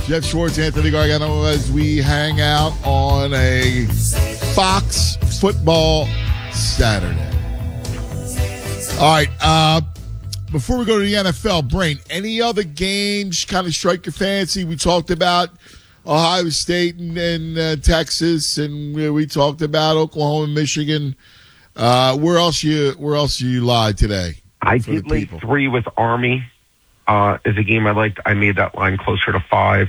Jeff Schwartz, Anthony Gargano, as we hang out on a Fox Football Saturday. All right, before we go to the NFL, Brain, any other games kind of strike your fancy? We talked about Ohio State and Texas, and we talked about Oklahoma, Michigan. Where else you lie today? I did lay 3 with Army. Is a game I liked. I made that line closer to 5.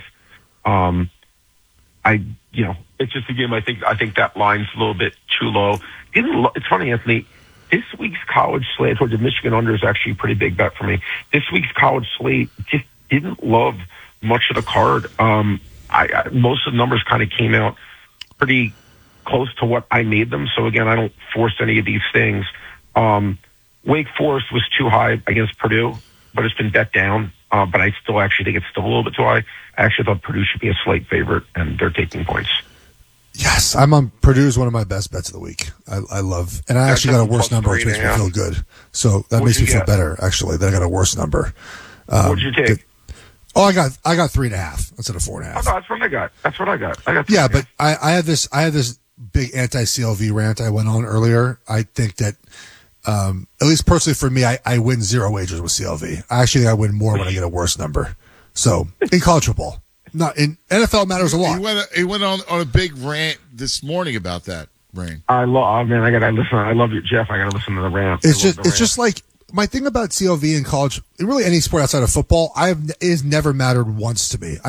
It's just a game. I think that line's a little bit too low. It's funny, Anthony. This week's college slate towards the Michigan under is actually a pretty big bet for me. This week's college slate just didn't love much of the card. Most of the numbers kind of came out pretty close to what I made them. So again, I don't force any of these things. Wake Forest was too high against Purdue, but it's been bet down. But I still actually think it's still a little bit too high. I actually thought Purdue should be a slight favorite, and they're taking points. Yes, I'm on Purdue's one of my best bets of the week. I love, and I actually got a worse number, which makes me feel good. So that makes me feel better, actually, that I got a worse number. What'd you take? I got 3.5 instead of 4.5. Oh, no, that's what I got. I got yeah, but I had this big anti-CLV rant I went on earlier. I think that, at least personally for me, I win 0 wagers with CLV. I actually think I win more when I get a worse number. So in college football. Not in NFL matters a lot. He went on a big rant this morning about that, Brain. I love you, Jeff. I gotta listen to the rant. It's just like my thing about CLV in college, really any sport outside of football, it has never mattered once to me. I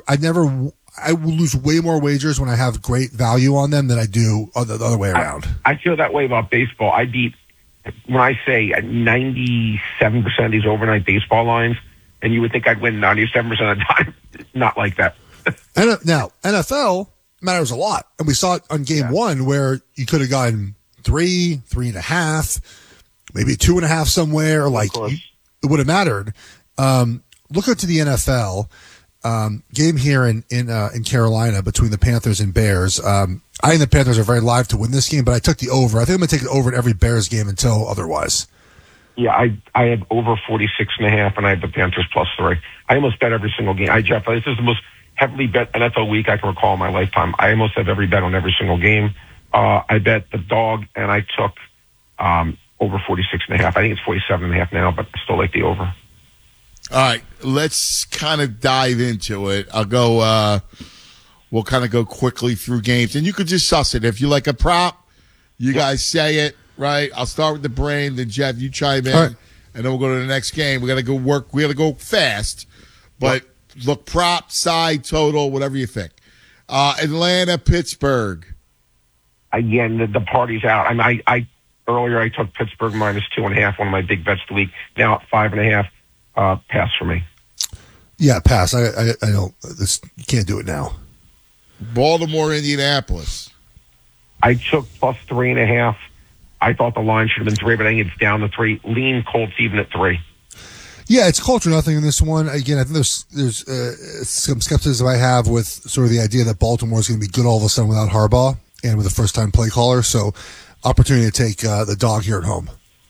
will lose way more wagers when I have great value on them than I do the other way around. I feel that way about baseball. I beat, when I say 97% of these overnight baseball lines, and you would think I'd win 97% of the time. Not like that. Now, NFL matters a lot. And we saw it on game 1 where you could have gotten 3, 3.5, maybe 2.5 somewhere. Like, it would have mattered. Look up to the NFL game here in Carolina between the Panthers and Bears. I think the Panthers are very live to win this game, but I took the over. I think I'm going to take the over in every Bears game until otherwise. Yeah, I have over 46.5, and I have the Panthers +3. I almost bet every single game. Jeff, this is the most heavily bet NFL week I can recall in my lifetime. I almost have every bet on every single game. I bet the dog, and I took over 46.5. I think it's 47.5 now, but I still like the over. All right, let's kind of dive into it. I'll go. We'll kind of go quickly through games, and you could just suss it. If you like a prop, you guys say it. Right, I'll start with the Brain, then Jeff, you chime in, and then we'll go to the next game. We got to go work. We got to go fast, but look, prop, side, total, whatever you think. Atlanta, Pittsburgh. Again, the party's out. I earlier I took Pittsburgh -2.5, one of my big bets of the week. Now at 5.5, pass for me. Yeah, pass. I don't. You can't do it now. Baltimore, Indianapolis. I took +3.5. I thought the line should have been 3, but I think it's down to 3. Lean Colts even at 3. Yeah, it's culture nothing in this one. Again, I think there's some skepticism I have with sort of the idea that Baltimore is going to be good all of a sudden without Harbaugh and with a first-time play caller. So, opportunity to take the dog here at home.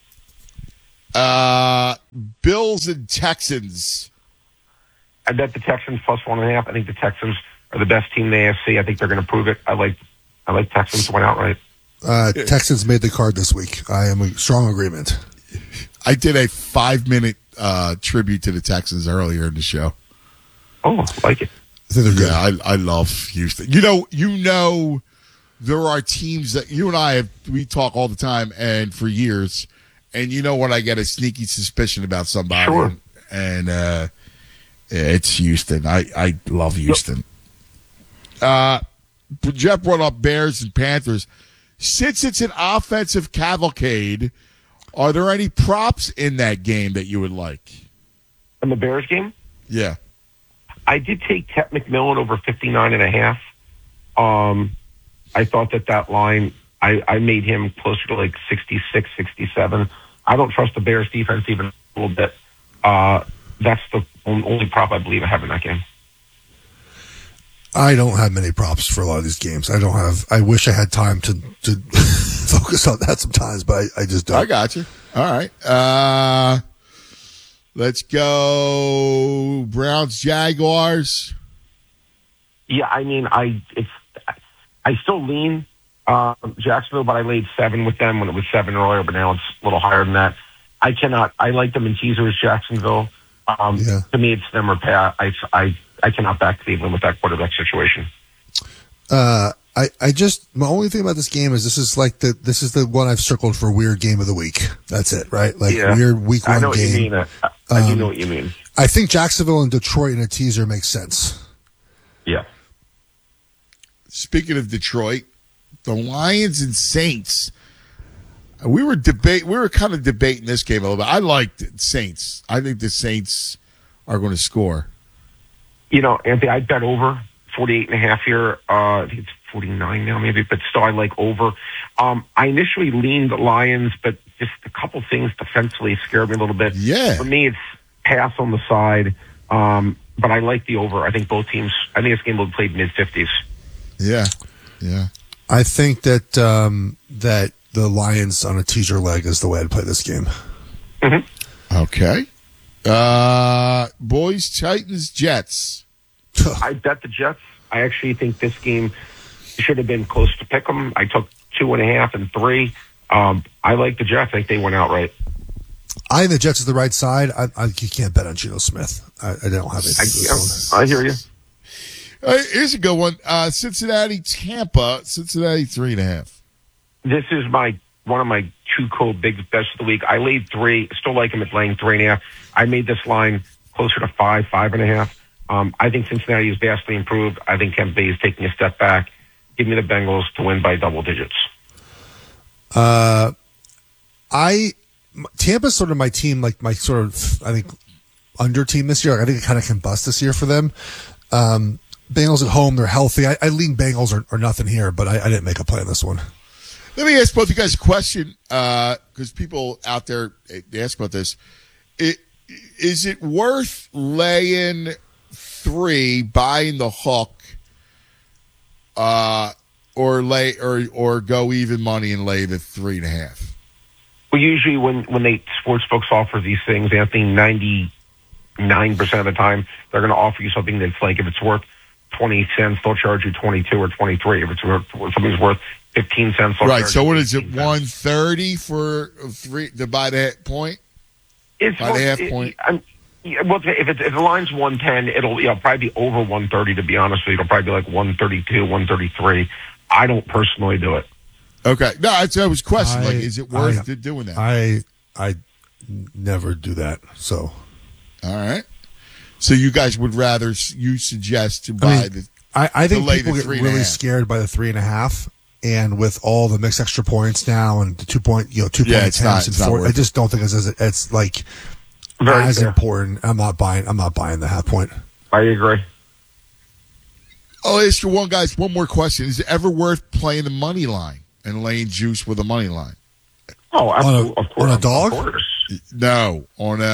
Bills and Texans. I bet the Texans +1.5. I think the Texans are the best team in the AFC. I think they're going to prove it. I like Texans to win outright. Texans made the card this week. I am in strong agreement. I did a 5-minute tribute to the Texans earlier in the show. Oh, I like it. I think they're good. Yeah, I love Houston. You know, there are teams that you and I we talk all the time and for years, and you know when I get a sneaky suspicion about somebody, sure. and it's Houston. I love Houston. Jeff brought up Bears and Panthers. Since it's an offensive cavalcade, are there any props in that game that you would like? In the Bears game? Yeah. I did take Tet McMillan over 59.5. I thought that line, I made him closer to like 66, 67. I don't trust the Bears defense even a little bit. That's the only prop I believe I have in that game. I don't have many props for a lot of these games. I wish I had time to focus on that sometimes, but I just don't. I got you. All right. Let's go Browns, Jaguars. Yeah, I mean, I still lean Jacksonville, but I laid 7 with them when it was 7 earlier, but now it's a little higher than that. I like them in teasers, Jacksonville. To me, it's them or Pat. I cannot back Cleveland with that quarterback situation. My only thing about this game is this is the one I've circled for weird game of the week. That's it, right? Weird week 1 game. I know what you mean. I do know what you mean. I think Jacksonville and Detroit in a teaser makes sense. Yeah. Speaking of Detroit, the Lions and Saints. We were kind of debating this game a little bit. I liked Saints. I think the Saints are going to score. Anthony, I bet over 48.5 here. I think it's 49 now, maybe, but still, I like over. I initially leaned the Lions, but just a couple things defensively scared me a little bit. Yeah. For me, it's pass on the side, but I like the over. I think both teams. I think this game will be played mid-50s. Yeah. I think that that the Lions on a teaser leg is the way I'd play this game. Mm-hmm. Okay. Boys, Titans, Jets. I bet the Jets. I actually think this game should have been close to pick 'em. I took 2.5 and 3. I like the Jets. I think they went outright. I think the Jets is the right side. You can't bet on Geno Smith. I don't have it. I hear you. Here's a good one. Cincinnati, Tampa. Cincinnati 3.5. This is one of my 2 big bets of the week. I laid 3. Still like him at laying 3.5. I made this line closer to 5.5. I think Cincinnati is vastly improved. I think Kempe is taking a step back. Give me the Bengals to win by double digits. Tampa's sort of my team, like my sort of, I think, under team this year. I think it kind of can bust this year for them. Bengals at home, they're healthy. I lean Bengals or nothing here, but I didn't make a play on this one. Let me ask both you guys a question, because people out there, they ask about this. Is it worth laying 3, buying the hook, or go even money and lay the 3.5? Well, usually when sports books offer these things, Anthony, 99% of the time they're going to offer you something that's like, if it's worth 20 cents, they'll charge you 22 or 23. If something's worth 15 cents, right. So what is it? 130 for 3 to buy that point? It's by the half point. Well, if the line's 110, it'll probably be over 130. To be honest with you, it'll probably be like 132, 133. I don't personally do it. Okay, no, I was questioning. Is it worth doing that? I never do that. So, all right. So you guys would rather suggest to buy I think people get really scared by the 3.5, and with all the mixed extra points now and the 2 point attempts and 4, I just don't think it's like very as fair. important. I'm not buying the half point. I agree. I'll ask you one more question. Is it ever worth playing the money line and laying juice with a money line? Oh, absolutely. Of course. On a dog? Of course. No,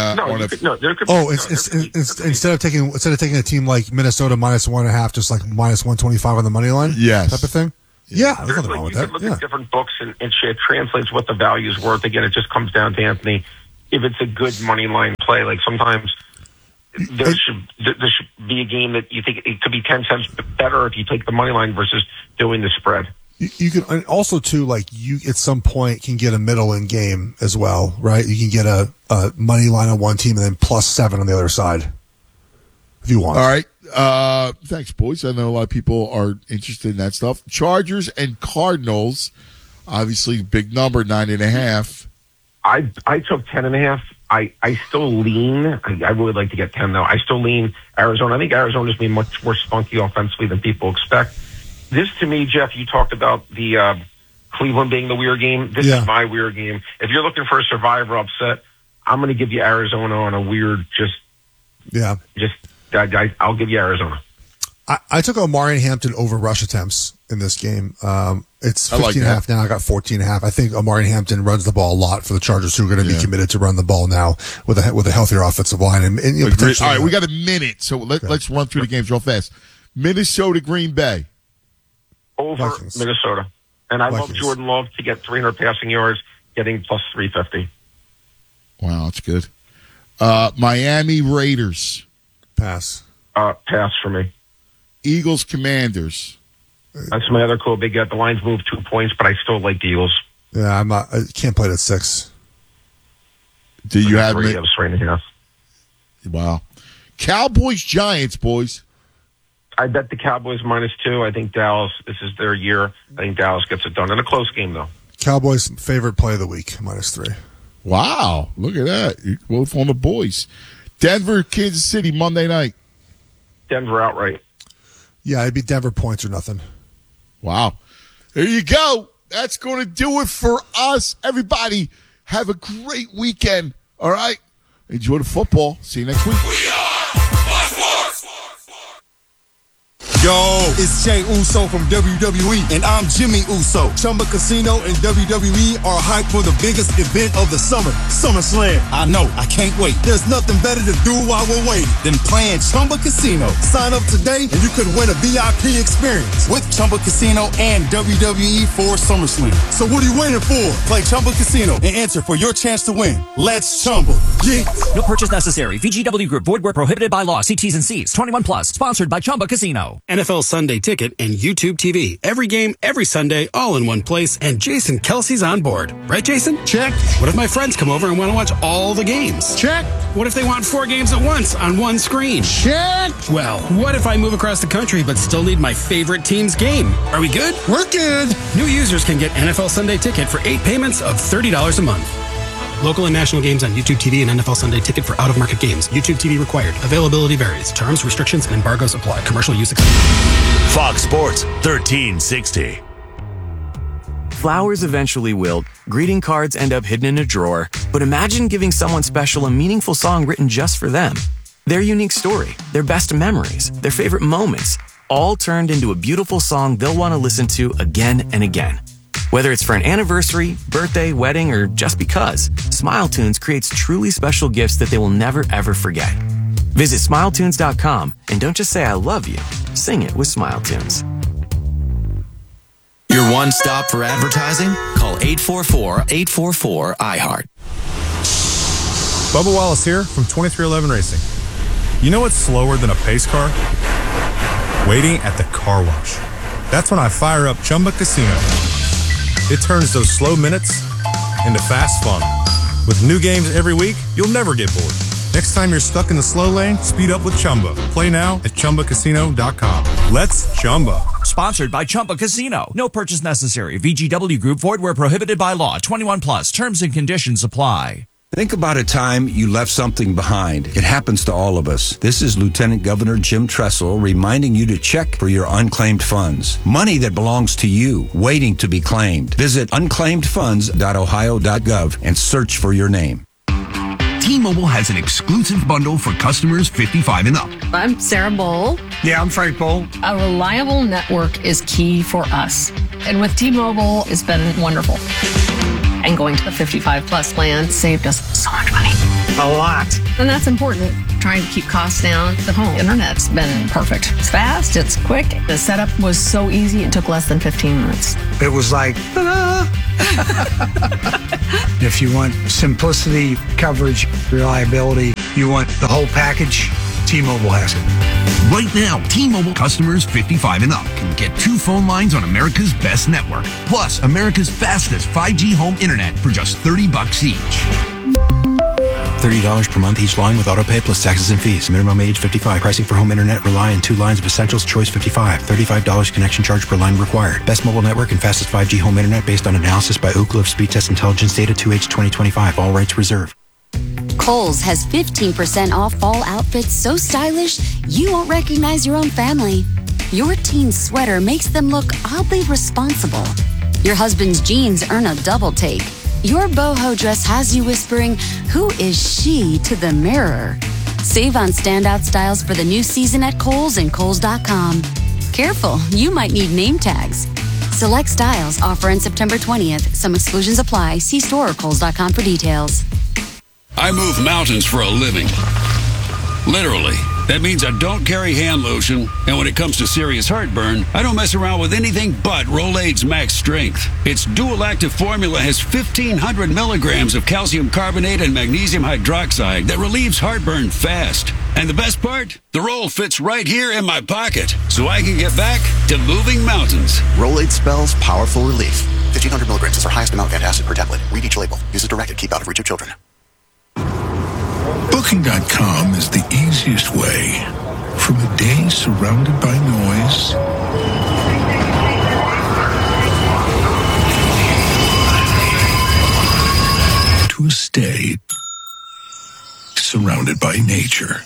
instead of taking a team like Minnesota -1.5, just like -125 on the money line, yes, type of thing. Yeah, there's nothing wrong with that. You can look at different books and shit translates what the value is worth. Again, it just comes down to, Anthony, if it's a good money line play. Like sometimes there should be a game that you think it could be 10 cents better if you take the money line versus doing the spread. You can, and also too, like you at some point can get a middle in game as well, right? You can get a money line on one team and then +7 on the other side if you want. All right. Thanks, boys. I know a lot of people are interested in that stuff. Chargers and Cardinals, obviously big number, 9.5. I took 10.5. I still lean. I really like to get 10 though. I still lean Arizona. I think Arizona's been much more spunky offensively than people expect. This, to me, Jeff, you talked about the Cleveland being the weird game. This is my weird game. If you're looking for a survivor upset, I'm going to give you Arizona on a weird I'll give you Arizona. I took Omari Hampton over rush attempts in this game. It's 15.5 now. I got 14.5. I think Omari Hampton runs the ball a lot for the Chargers, who are going to be committed to run the ball now with a healthier offensive line. And all right, we got a minute, so let's run through the games real fast. Minnesota, Green Bay. Over Vikings. Minnesota. And I Vikings. love Jordan Love to get 300 passing yards, getting +350. Wow, that's good. Miami Raiders. Pass Pass for me. Eagles Commanders. That's my other cool big bet. The line's moved 2 points, but I still like the Eagles. Yeah, I can't play it at 6. Do you have 3 of 3.5? Wow. Cowboys Giants, boys. I bet the Cowboys -2. I think Dallas, this is their year. I think Dallas gets it done in a close game, though. Cowboys' favorite play of the week, -3. Wow. Look at that. You're both on the boys. Denver, Kansas City, Monday night. Denver outright. Yeah, it'd be Denver points or nothing. Wow. There you go. That's going to do it for us. Everybody, have a great weekend. All right? Enjoy the football. See you next week. Yo, it's Jey Uso from WWE, and I'm Jimmy Uso. Chumba Casino and WWE are hyped for the biggest event of the summer, SummerSlam. I know, I can't wait. There's nothing better to do while we're waiting than playing Chumba Casino. Sign up today, and you could win a VIP experience with Chumba Casino and WWE for SummerSlam. So what are you waiting for? Play Chumba Casino and enter for your chance to win. Let's Chumba. Yeah. No purchase necessary. VGW Group. Void where prohibited by law. See T's and C's. 21 plus. Sponsored by Chumba Casino. NFL Sunday Ticket and YouTube TV. Every game, every Sunday, all in one place, and Jason Kelsey's on board. Right, Jason? Check. What if my friends come over and want to watch all the games? Check. What if they want 4 games at once on one screen? Check. Well, what if I move across the country but still need my favorite team's game? Are we good? We're good. New users can get NFL Sunday Ticket for 8 payments of $30 a month. Local and national games on YouTube TV and NFL Sunday Ticket for out-of-market games. YouTube TV required. Availability varies. Terms, restrictions, and embargoes apply. Commercial use excluded. Fox Sports 1360. Flowers eventually wilt, greeting cards end up hidden in a drawer, but imagine giving someone special a meaningful song written just for them. Their unique story, their best memories, their favorite moments, all turned into a beautiful song they'll want to listen to again and again. Whether it's for an anniversary, birthday, wedding, or just because, SmileTunes creates truly special gifts that they will never, ever forget. Visit SmileTunes.com and don't just say I love you. Sing it with SmileTunes. Your one stop for advertising? Call 844-844-iHeart. Bubba Wallace here from 2311 Racing. You know what's slower than a pace car? Waiting at the car wash. That's when I fire up Chumba Casino. It turns those slow minutes into fast fun. With new games every week, you'll never get bored. Next time you're stuck in the slow lane, speed up with Chumba. Play now at ChumbaCasino.com. Let's Chumba. Sponsored by Chumba Casino. No purchase necessary. VGW Group. Void where prohibited by law. 21 plus. Terms and conditions apply. Think about a time you left something behind. It happens to all of us. This is Lieutenant Governor Jim Tressel reminding you to check for your unclaimed funds. Money that belongs to you, waiting to be claimed. Visit unclaimedfunds.ohio.gov and search for your name. T-Mobile has an exclusive bundle for customers 55 and up. I'm Sarah Bowl. Yeah, I'm Frank Bowl. A reliable network is key for us. And with T-Mobile, it's been wonderful. And going to the 55 plus plan saved us so much money. A lot. And that's important. Trying to keep costs down. The home internet's been perfect. It's fast, it's quick. The setup was so easy, it took less than 15 minutes. It was like, ta-da! If you want simplicity, coverage, reliability, you want the whole package, T-Mobile has it. Right now, T-Mobile customers 55 and up can get 2 phone lines on America's best network, plus America's fastest 5G home internet for just $30 each. $30 per month each line with autopay plus taxes and fees. Minimum age 55. Pricing for home internet rely on 2 lines of Essentials. Choice 55. $35 connection charge per line required. Best mobile network and fastest 5G home internet based on analysis by Ookla of Speed Test Intelligence data 2H 2025. All rights reserved. Kohl's has 15% off fall outfits so stylish you won't recognize your own family. Your teen's sweater makes them look oddly responsible. Your husband's jeans earn a double take. Your boho dress has you whispering, "Who is she?" to the mirror. Save on standout styles for the new season at Kohl's and Kohl's.com. Careful, you might need name tags. Select styles offer on September 20th. Some exclusions apply. See store or Kohl's.com for details. I move mountains for a living. Literally. That means I don't carry hand lotion, and when it comes to serious heartburn, I don't mess around with anything but Rolaids Max Strength. Its dual-active formula has 1,500 milligrams of calcium carbonate and magnesium hydroxide that relieves heartburn fast. And the best part? The roll fits right here in my pocket, so I can get back to moving mountains. Rolaids spells powerful relief. 1,500 milligrams is our highest amount of antacid per tablet. Read each label. Use as directed. Keep out of reach of children. Booking.com is the easiest way from a day surrounded by noise to a stay surrounded by nature.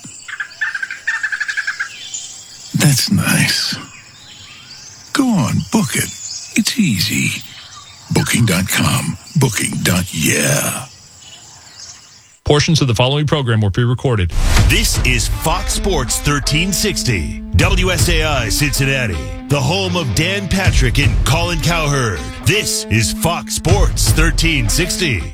That's nice. Go on, book it. It's easy. Booking.com. Booking.yeah. Portions of the following program were pre-recorded. This is Fox Sports 1360, WSAI Cincinnati, the home of Dan Patrick and Colin Cowherd. This is Fox Sports 1360.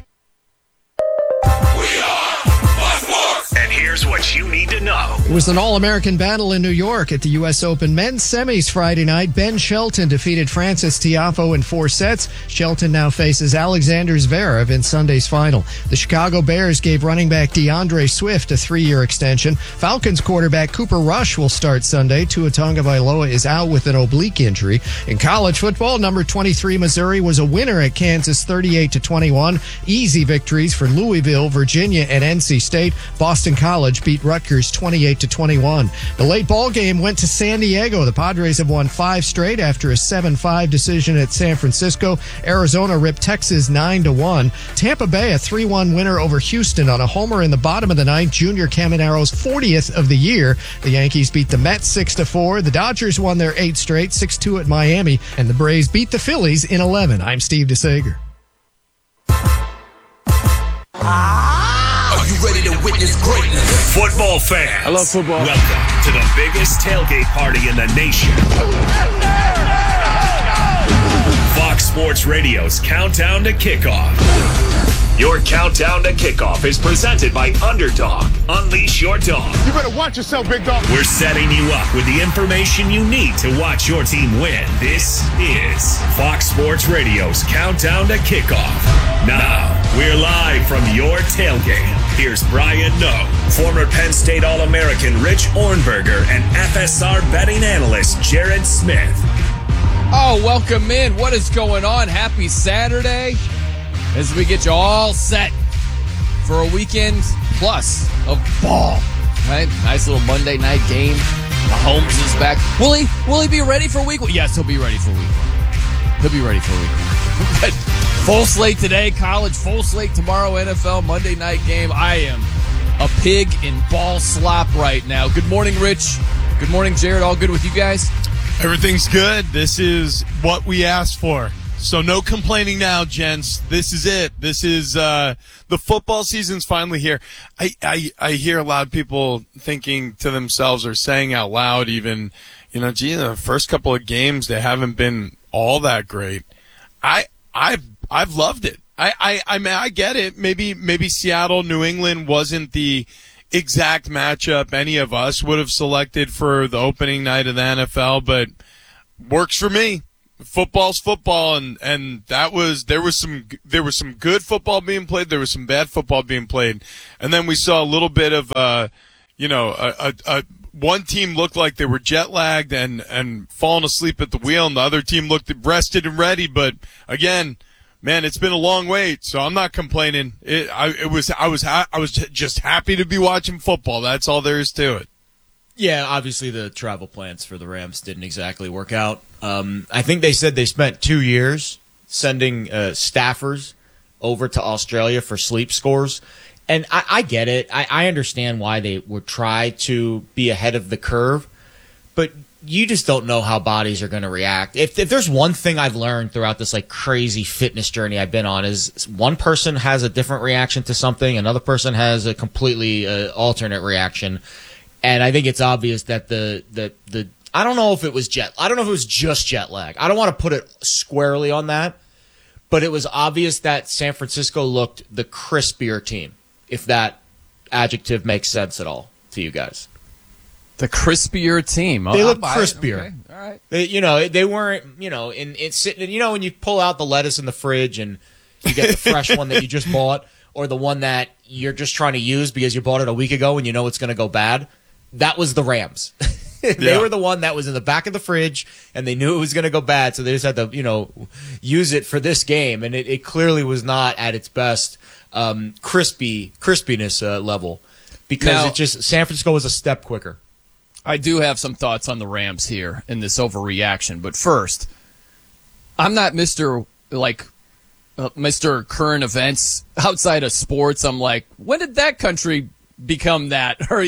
And here's what you need to know. It was an all-American battle in New York at the U.S. Open men's semis Friday night. Ben Shelton defeated Francis Tiafoe in 4 sets. Shelton now faces Alexander Zverev in Sunday's final. The Chicago Bears gave running back DeAndre Swift a 3-year extension. Falcons quarterback Cooper Rush will start Sunday. Tua Tagovailoa is out with an oblique injury. In college football, number 23 Missouri was a winner at Kansas 38-21. Easy victories for Louisville, Virginia, and NC State. Boston College beat Rutgers 28-21. The late ball game went to San Diego. The Padres have won 5 straight after a 7-5 decision at San Francisco. Arizona ripped Texas 9-1. Tampa Bay a 3-1 winner over Houston on a homer in the bottom of the ninth. Junior Camaro's 40th of the year. The Yankees beat the Mets 6-4. The Dodgers won their 8 straight, 6-2 at Miami, and the Braves beat the Phillies in 11. I'm Steve DeSager. Are you ready to witness greatness? Football fans. I love football. Welcome to the biggest tailgate party in the nation. Fox Sports Radio's Countdown to Kickoff. Your Countdown to Kickoff is presented by Underdog. Unleash your dog. You better watch yourself, big dog. We're setting you up with the information you need to watch your team win. This is Fox Sports Radio's Countdown to Kickoff. Now, we're live from your tailgate. Here's Brian Noe, former Penn State All-American Rich Ornberger, and FSR betting analyst Jared Smith. Oh, welcome in. What is going on? Happy Saturday as we get you all set for a weekend plus of ball. Right? Nice little Monday night game. Mahomes is back. Will he be ready for week one? Yes, he'll be ready for week one. He'll be ready for week one. But full slate today, college, full slate tomorrow, NFL, Monday night game. I am a pig in ball slop right now. Good morning, Rich. Good morning, Jared. All good with you guys? Everything's good. This is what we asked for. So no complaining now, gents. This is it. This is the football season's finally here. I hear a lot of people thinking to themselves or saying out loud even, gee, the first couple of games they haven't been all that great. I've loved it. I mean, I get it. Maybe Seattle, New England wasn't the exact matchup any of us would have selected for the opening night of the NFL, but works for me. Football's football, and there was some good football being played. There was some bad football being played, and then we saw a little bit of one team looked like they were jet lagged and falling asleep at the wheel, and the other team looked rested and ready. But again, man, it's been a long wait, so I'm not complaining. I was just happy to be watching football. That's all there is to it. Yeah, obviously the travel plans for the Rams didn't exactly work out. I think they said they spent 2 years sending staffers over to Australia for sleep scores. And I get it. I understand why they would try to be ahead of the curve. But you just don't know how bodies are going to react. If there's one thing I've learned throughout this like crazy fitness journey I've been on is one person has a different reaction to something. Another person has a completely alternate reaction. And I think it's obvious that the I don't know if it was just jet lag. I don't want to put it squarely on that, but it was obvious that San Francisco looked the crispier team, if that adjective makes sense at all to you guys. The crispier team. They looked crispier. Okay. All right. They weren't, in sitting, when you pull out the lettuce in the fridge and you get the fresh one that you just bought or the one that you're just trying to use because you bought it a week ago and you know it's going to go bad. that was the Rams. They were the one that was in the back of the fridge, and they knew it was going to go bad, so they just had to, use it for this game, and it clearly was not at its best crispiness level, because San Francisco was a step quicker. I do have some thoughts on the Rams here in this overreaction, but first, I'm not Mr. Current Events outside of sports. I'm like, when did that country become that? Or,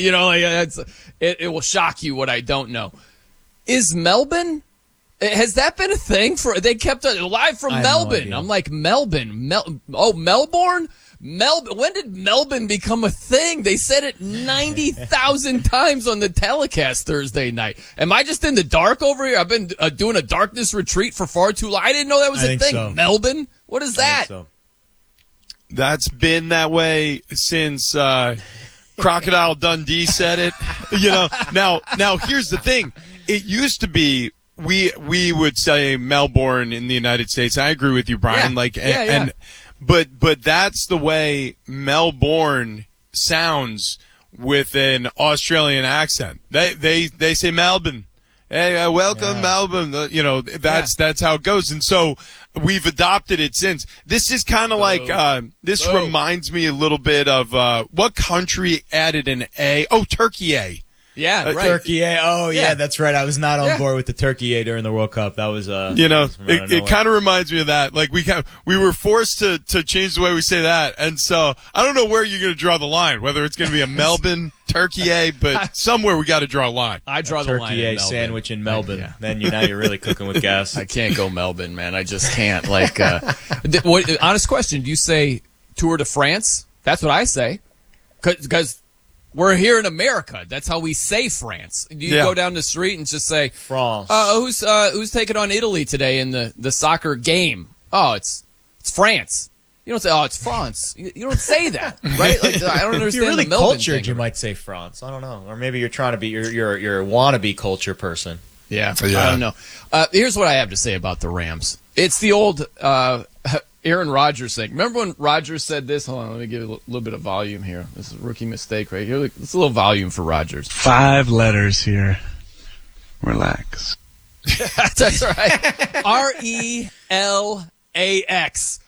it will shock you what I don't know. Is Melbourne, has that been a thing they kept it live from Melbourne? I'm like, Melbourne, Melbourne? When did Melbourne become a thing? They said it 90,000 times on the telecast Thursday night. Am I just in the dark over here? I've been doing a darkness retreat for far too long. I didn't know that was a thing. So. Melbourne? What is that? So. That's been that way since Crocodile Dundee said it. Now here's the thing. It used to be we would say Melbourne in the United States. I agree with you, Brian. But that's the way Melbourne sounds with an Australian accent. They say Melbourne. Hey, welcome Melbourne. That's how it goes. And so we've adopted it since. This is kind of this reminds me a little bit of what country added an A? Oh, Turkey A. Yeah, right. Turkey A. Oh, yeah, that's right. I was not on board with the Turkey A during the World Cup. That was it kind of reminds me of that. Like we were forced to change the way we say that, and so I don't know where you're going to draw the line. Whether it's going to be a Melbourne Turkey A, but somewhere we got to draw a line. I draw the line. Turkey A sandwich in Melbourne. Then now you're really cooking with gas. I can't go Melbourne, man. I just can't. Honest question: do you say Tour de France? That's what I say, because we're here in America. That's how we say France. You go down the street and just say France. Who's taking on Italy today in the soccer game? Oh, it's France. You don't say, oh, it's France. You don't say that, right? Like, I don't understand. If you're really the Melbourne cultured, thing. you might say France. I don't know, or maybe you're trying to be you're a wannabe culture person. Yeah, I don't know. Here's what I have to say about the Rams. It's the old Aaron Rodgers thing. Remember when Rodgers said this? Hold on, let me give it a little bit of volume here. This is a rookie mistake right here. It's a little volume for Rodgers. 5 letters here. Relax. That's right. RELAX.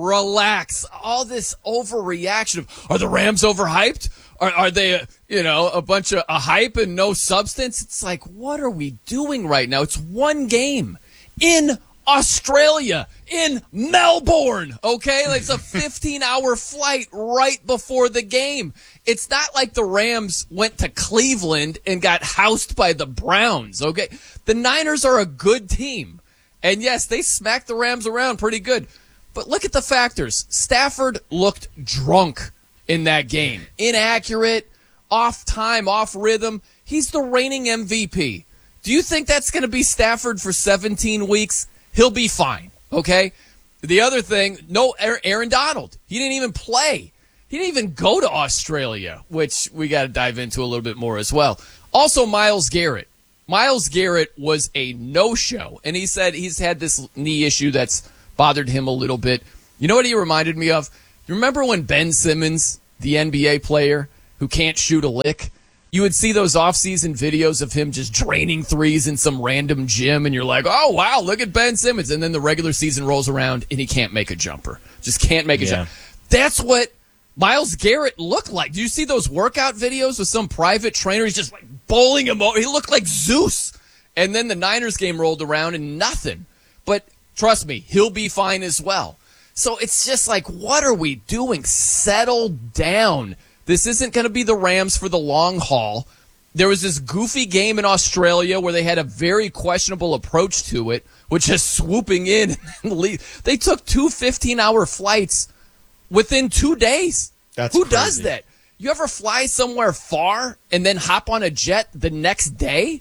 Relax. All this overreaction of, are the Rams overhyped? Are they, a bunch of a hype and no substance? It's like, what are we doing right now? It's one game in Australia, in Melbourne, okay? Like, it's a 15-hour flight right before the game. It's not like the Rams went to Cleveland and got housed by the Browns, okay? The Niners are a good team. And yes, they smacked the Rams around pretty good. But look at the factors. Stafford looked drunk in that game. Inaccurate, off time, off rhythm. He's the reigning MVP. Do you think that's going to be Stafford for 17 weeks? He'll be fine, okay? The other thing, no Aaron Donald. He didn't even play. He didn't even go to Australia, which we got to dive into a little bit more as well. Also, Myles Garrett. Myles Garrett was a no-show, and he said he's had this knee issue that's bothered him a little bit. You know what he reminded me of? You remember when Ben Simmons, the NBA player who can't shoot a lick, you would see those off-season videos of him just draining threes in some random gym, and you're like, oh, wow, look at Ben Simmons. And then the regular season rolls around, and he can't make a jumper. Just can't make a jumper. That's what Myles Garrett looked like. Do you see those workout videos with some private trainer? He's just like bowling him over. He looked like Zeus. And then the Niners game rolled around, and nothing. But trust me, he'll be fine as well. So it's just like, what are we doing? Settle down. This isn't going to be the Rams for the long haul. There was this goofy game in Australia where they had a very questionable approach to it, which is swooping in and leave. They took 2 15-hour flights within 2 days. Who does that? You ever fly somewhere far and then hop on a jet the next day?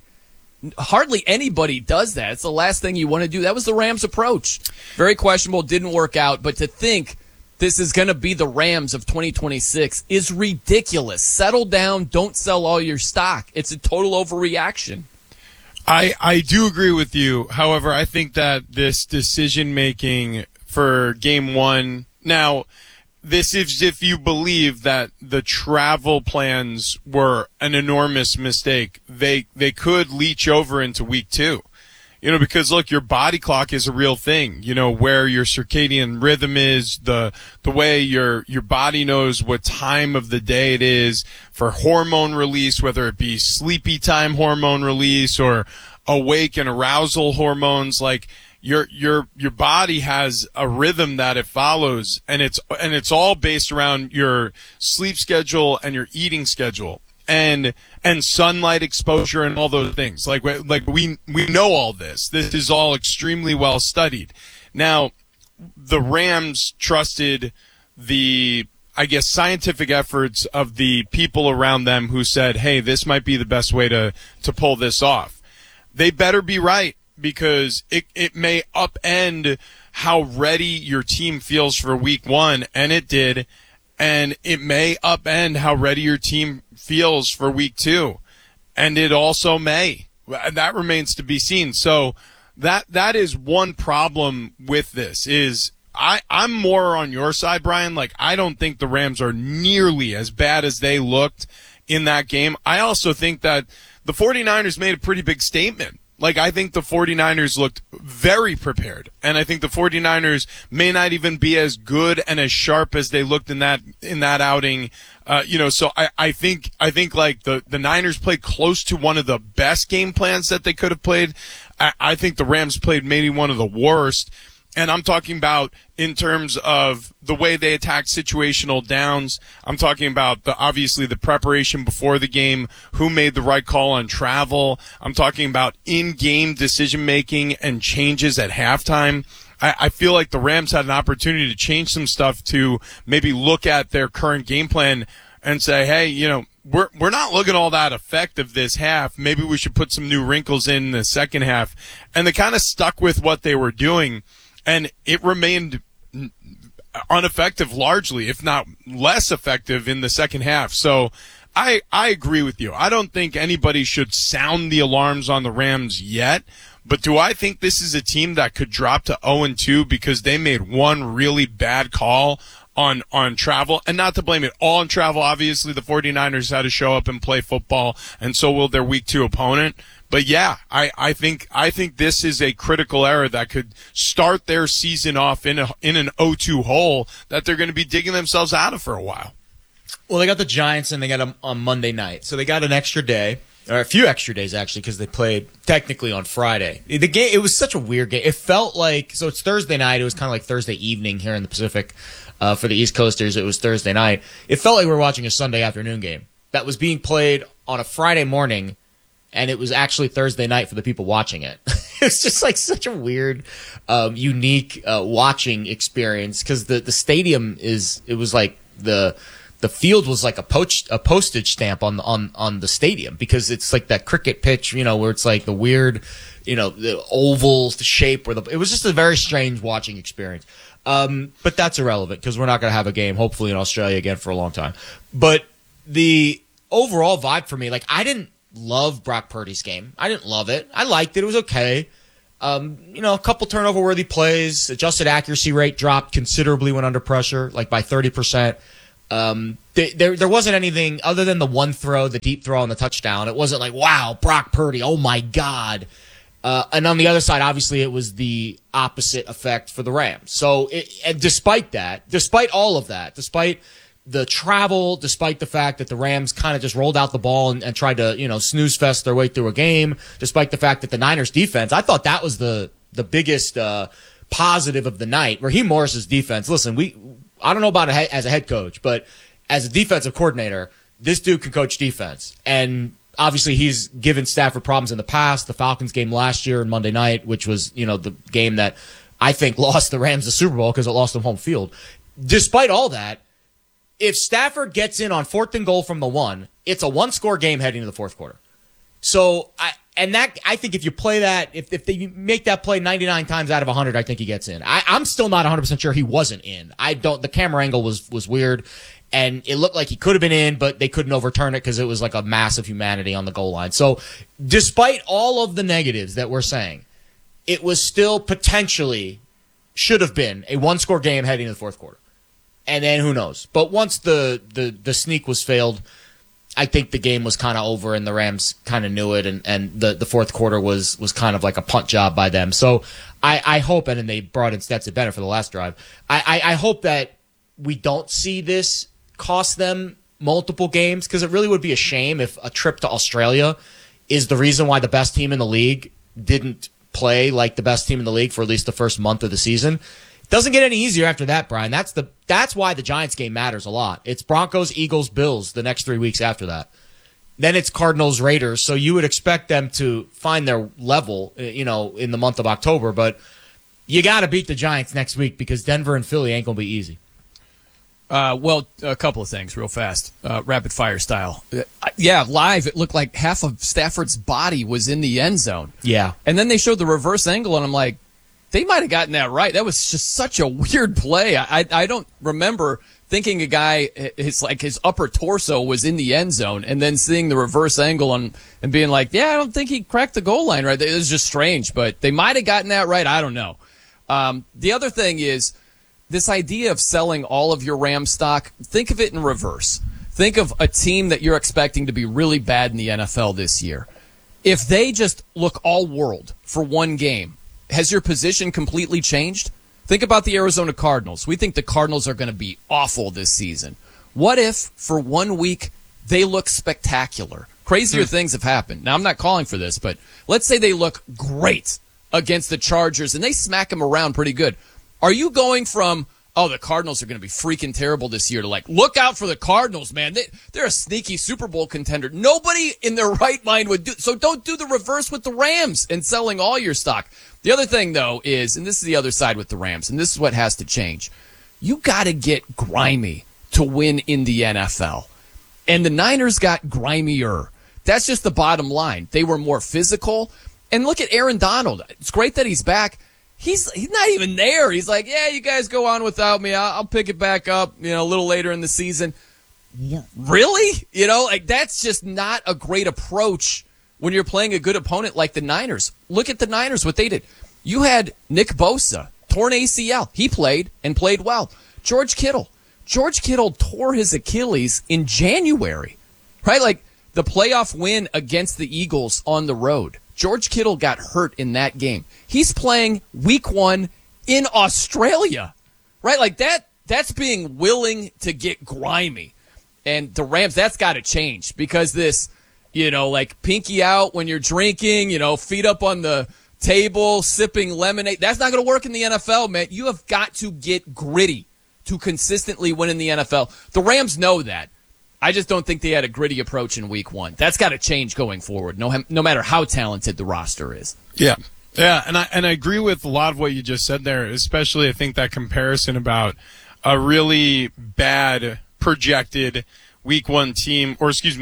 Hardly anybody does that. It's the last thing you want to do. That was the Rams' approach. Very questionable, didn't work out. But to think this is going to be the Rams of 2026 is ridiculous. Settle down. Don't sell all your stock. It's a total overreaction. I do agree with you. However, I think that this decision-making for Game 1, now, this is if you believe that the travel plans were an enormous mistake. They could leach over into week 2. Because look, your body clock is a real thing. Where your circadian rhythm is, the way your body knows what time of the day it is for hormone release, whether it be sleepy time hormone release or awake and arousal hormones. Like your body has a rhythm that it follows, and it's all based around your sleep schedule and your eating schedule. And sunlight exposure and all those things. Like we know all this. This is all extremely well studied. Now, the Rams trusted the, I guess, scientific efforts of the people around them who said, hey, this might be the best way to pull this off. They better be right, because it may upend how ready your team feels for week 1, and it did. And it may upend how ready your team feels for week 2. And it also may. That remains to be seen. So that is one problem with this is I'm more on your side, Brian. Like, I don't think the Rams are nearly as bad as they looked in that game. I also think that the 49ers made a pretty big statement. Like, I think the 49ers looked very prepared, and I think the 49ers may not even be as good and as sharp as they looked in that outing. So I think like the Niners played close to one of the best game plans that they could have played. I think the Rams played maybe one of the worst. And I'm talking about in terms of the way they attack situational downs. I'm talking about obviously the preparation before the game, who made the right call on travel. I'm talking about in-game decision-making and changes at halftime. I feel like the Rams had an opportunity to change some stuff to maybe look at their current game plan and say, hey, we're not looking all that effective this half. Maybe we should put some new wrinkles in the second half. And they kind of stuck with what they were doing. And it remained ineffective largely, if not less effective in the second half. So I agree with you. I don't think anybody should sound the alarms on the Rams yet. But do I think this is a team that could drop to 0-2 because they made one really bad call on travel? And not to blame it all on travel. Obviously, the 49ers had to show up and play football, and so will their week 2 opponent. But yeah, I think this is a critical error that could start their season off in an 0-2 hole that they're going to be digging themselves out of for a while. Well, they got the Giants and they got them on Monday night, so they got an extra day, or a few extra days actually, because they played technically on Friday. The game, it was such a weird game. It felt like, so it's Thursday night. It was kind of like Thursday evening here in the Pacific. For the East Coasters, it was Thursday night. It felt like we were watching a Sunday afternoon game that was being played on a Friday morning, and it was actually Thursday night for the people watching it. It's just like such a weird, unique watching experience, because the stadium it was like the field was like a postage stamp on the stadium, because it's like that cricket pitch, where it's like the weird, the oval shape, it was just a very strange watching experience. But that's irrelevant, because we're not going to have a game, hopefully, in Australia again for a long time. But the overall vibe for me, like, I didn't love Brock Purdy's game. I didn't love it. I liked it. It was okay. A couple turnover-worthy plays. Adjusted accuracy rate dropped considerably when under pressure, like by 30%. There wasn't anything other than the one throw, the deep throw on the touchdown. It wasn't like, wow, Brock Purdy, oh my God. And on the other side, obviously, it was the opposite effect for the Rams. So, and despite all of that, despite the travel, despite the fact that the Rams kind of just rolled out the ball and tried to, snooze fest their way through a game, despite the fact that the Niners defense, I thought that was the biggest positive of the night. Raheem Morris's defense. Listen, I don't know about as a head coach, but as a defensive coordinator, this dude can coach defense. And obviously, he's given Stafford problems in the past. The Falcons game last year on Monday night, which was, the game that I think lost the Rams the Super Bowl because it lost them home field. Despite all that, if Stafford gets in on 4th and goal from the 1, it's a 1-score game heading to the 4th quarter. So, I think if you play that, if they make that play 99 times out of 100, I think he gets in. I'm still not 100% sure he wasn't in. The camera angle was weird. And it looked like he could have been in, but they couldn't overturn it because it was like a mass of humanity on the goal line. So despite all of the negatives that we're saying, it was still potentially should have been a 1-score game heading to the 4th quarter. And then who knows? But once the sneak was failed, I think the game was kind of over, and the Rams kind of knew it, and the fourth quarter was kind of like a punt job by them. So I hope, and then they brought in Stetson Bennett for the last drive. I hope that we don't see this cost them multiple games, because it really would be a shame if a trip to Australia is the reason why the best team in the league didn't play like the best team in the league for at least the first month of the season. It doesn't get any easier after that, Brian. That's why the Giants game matters a lot. It's Broncos, Eagles, Bills the next 3 weeks after that. Then it's Cardinals, Raiders. So you would expect them to find their level, in the month of October. But you got to beat the Giants next week, because Denver and Philly ain't going to be easy. Well, a couple of things real fast, rapid fire style. Yeah, live, it looked like half of Stafford's body was in the end zone. Yeah. And then they showed the reverse angle, and I'm like, they might have gotten that right. That was just such a weird play. I don't remember thinking a guy, his upper torso was in the end zone, and then seeing the reverse angle and being like, yeah, I don't think he cracked the goal line right. It was just strange, but they might have gotten that right. I don't know. The other thing is, this idea of selling all of your Ram stock, think of it in reverse. Think of a team that you're expecting to be really bad in the NFL this year. If they just look all world for one game, has your position completely changed? Think about the Arizona Cardinals. We think the Cardinals are going to be awful this season. What if, for 1 week, they look spectacular? Crazier things have happened. Now, I'm not calling for this, but let's say they look great against the Chargers, and they smack them around pretty good. Are you going from, the Cardinals are going to be freaking terrible this year, to like, look out for the Cardinals, man. They're a sneaky Super Bowl contender. Nobody in their right mind would do. So don't do the reverse with the Rams and selling all your stock. The other thing, though, is, and this is the other side with the Rams, and this is what has to change. You got to get grimy to win in the NFL. And the Niners got grimier. That's just the bottom line. They were more physical. And look at Aaron Donald. It's great that he's back. He's not even there. He's like, yeah, you guys go on without me. I'll pick it back up, a little later in the season. Really? That's just not a great approach when you're playing a good opponent like the Niners. Look at the Niners, what they did. You had Nick Bosa, torn ACL. He played and played well. George Kittle tore his Achilles in January, right? Like the playoff win against the Eagles on the road. George Kittle got hurt in that game. He's playing week 1 in Australia, right? Like that's being willing to get grimy. And the Rams, that's got to change, because this, like pinky out when you're drinking, feet up on the table, sipping lemonade, that's not going to work in the NFL, man. You have got to get gritty to consistently win in the NFL. The Rams know that. I just don't think they had a gritty approach in week 1. That's got to change going forward, no matter how talented the roster is. Yeah. Yeah, and I agree with a lot of what you just said there, especially I think that comparison about a really bad projected week 1 team,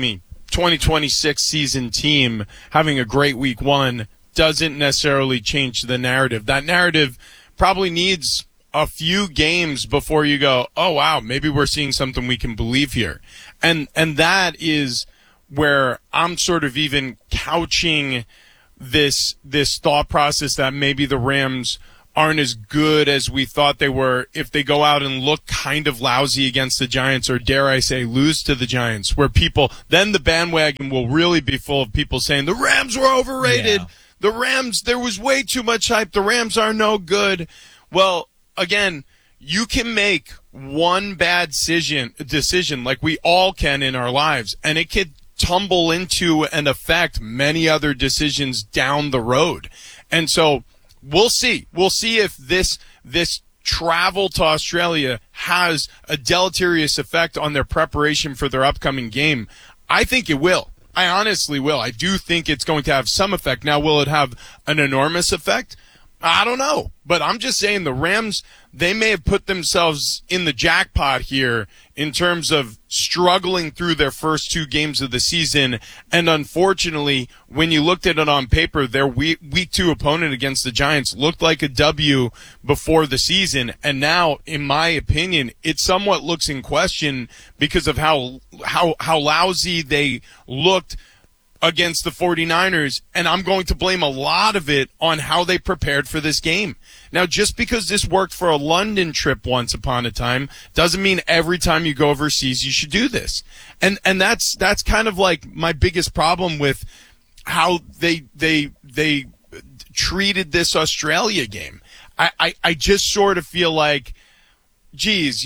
2026 season team having a great week 1 doesn't necessarily change the narrative. That narrative probably needs a few games before you go, oh wow, maybe we're seeing something we can believe here. And that is where I'm sort of even couching this thought process that maybe the Rams aren't as good as we thought they were if they go out and look kind of lousy against the Giants, or dare I say lose to the Giants, where then the bandwagon will really be full of people saying the Rams were overrated. Yeah. The Rams, there was way too much hype. The Rams are no good. Well, again, you can make one bad decision like we all can in our lives, and it could tumble into and affect many other decisions down the road. And so we'll see. We'll see if this travel to Australia has a deleterious effect on their preparation for their upcoming game. I think it will. I honestly will. I do think it's going to have some effect. Now, will it have an enormous effect? I don't know. But I'm just saying the Rams, they may have put themselves in the jackpot here in terms of struggling through their first 2 games of the season. And unfortunately, when you looked at it on paper, their week 2 opponent against the Giants looked like a W before the season. And now, in my opinion, it somewhat looks in question because of how lousy they looked against the 49ers, and I'm going to blame a lot of it on how they prepared for this game. Now, just because this worked for a London trip once upon a time doesn't mean every time you go overseas you should do this. And that's kind of like my biggest problem with how they treated this Australia game. I just sort of feel like, geez,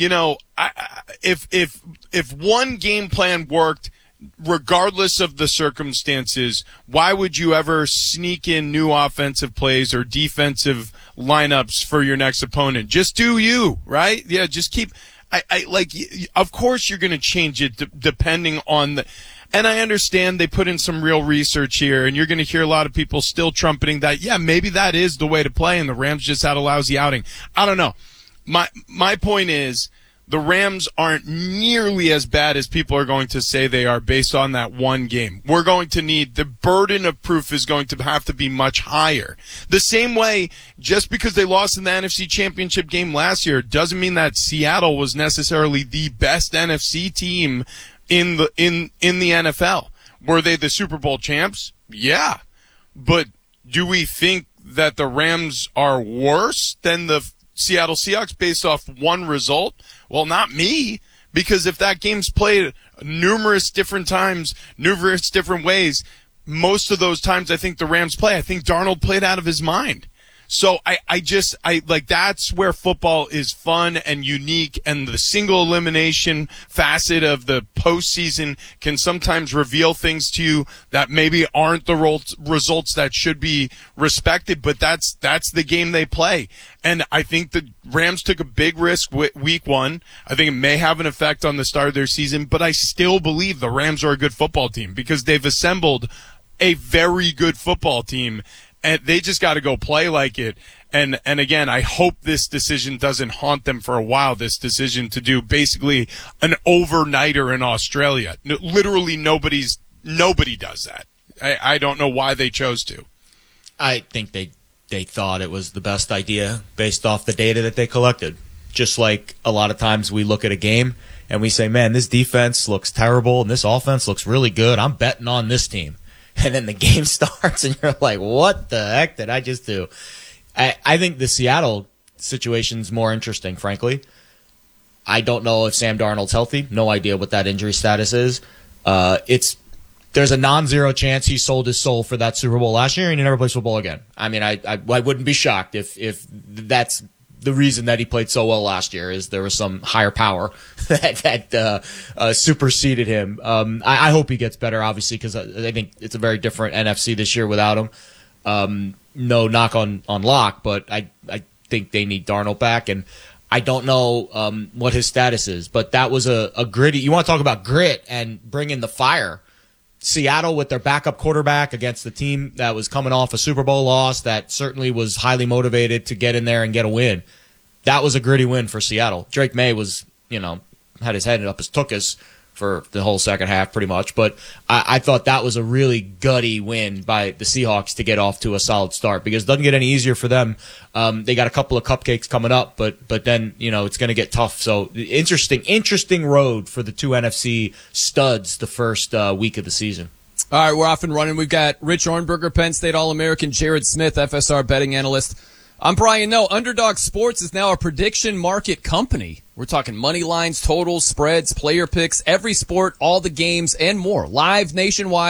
if one game plan worked regardless of the circumstances, why would you ever sneak in new offensive plays or defensive lineups for your next opponent? Just do you, right? Yeah, just keep of course you're going to change it depending on the, and I understand they put in some real research here, and you're going to hear a lot of people still trumpeting that, yeah, maybe that is the way to play, and the Rams just had a lousy outing. I don't know. My point is, the Rams aren't nearly as bad as people are going to say they are based on that one game. We're going to need, the burden of proof is going to have to be much higher. The same way, just because they lost in the NFC Championship game last year doesn't mean that Seattle was necessarily the best NFC team in the NFL. Were they the Super Bowl champs? Yeah. But do we think that the Rams are worse than the Seattle Seahawks based off one result? Well, not me, because if that game's played numerous different times, numerous different ways, most of those times I think the Rams play. I think Darnold played out of his mind. So I like, that's where football is fun and unique, and the single elimination facet of the postseason can sometimes reveal things to you that maybe aren't the results that should be respected, but that's the game they play. And I think the Rams took a big risk week one. I think it may have an effect on the start of their season, but I still believe the Rams are a good football team because they've assembled a very good football team. And they just got to go play like it. And again, I hope this decision doesn't haunt them for a while, this decision to do basically an overnighter in Australia. Literally nobody does that. I don't know why they chose to. I think they thought it was the best idea based off the data that they collected. Just like a lot of times we look at a game and we say, man, this defense looks terrible and this offense looks really good. I'm betting on this team. And then the game starts, and you're like, what the heck did I just do? I think the Seattle situation's more interesting, frankly. I don't know if Sam Darnold's healthy. No idea what that injury status is. There's a non-zero chance he sold his soul for that Super Bowl last year, and he never plays football again. I mean, I wouldn't be shocked if that's the reason that he played so well last year, is there was some higher power that superseded him. I hope he gets better, obviously, because I think it's a very different NFC this year without him. No knock on Locke, but I think they need Darnold back, and I don't know what his status is. But that was a gritty. You want to talk about grit and bring in the fire. Seattle with their backup quarterback against the team that was coming off a Super Bowl loss that certainly was highly motivated to get in there and get a win. That was a gritty win for Seattle. Drake May was, had his head up his tuchus for the whole second half pretty much, but I thought that was a really gutty win by the Seahawks to get off to a solid start, because it doesn't get any easier for them. They got a couple of cupcakes coming up, but then, it's going to get tough. So interesting road for the two NFC studs the first week of the season. All right, we're off and running. We've got Rich Ornberger, Penn State All-American, Jared Smith, FSR betting analyst. I'm Brian Noe. Underdog Sports is now a prediction market company. We're talking money lines, totals, spreads, player picks, every sport, all the games, and more. Live nationwide.